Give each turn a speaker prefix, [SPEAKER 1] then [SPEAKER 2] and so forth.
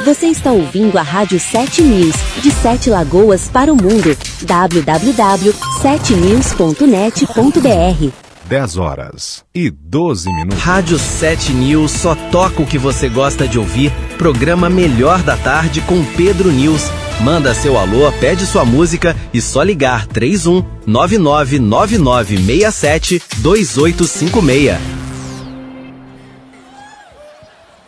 [SPEAKER 1] Você está ouvindo a Rádio 7 News, de 7 Lagoas para o mundo. www.7news.net.br
[SPEAKER 2] 10h12.
[SPEAKER 3] Rádio 7 News só toca o que você gosta de ouvir. Programa Melhor da Tarde com Pedro News. Manda seu alô, pede sua música e só ligar 31 999967 2856.